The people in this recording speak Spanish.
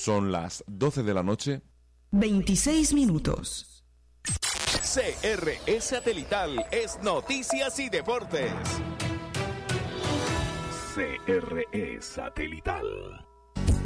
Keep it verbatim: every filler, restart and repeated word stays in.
Son las doce de la noche. veintiséis minutos. C R E Satelital es Noticias y Deportes. C R E Satelital.